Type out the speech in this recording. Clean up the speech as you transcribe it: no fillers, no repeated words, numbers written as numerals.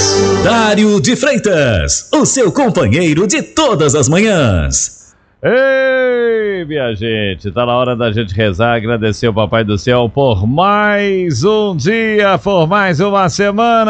Dário de Freitas, o seu companheiro de todas as manhãs. Ei, minha gente, tá na hora da gente rezar, agradecer ao Papai do Céu por mais um dia, por mais uma semana.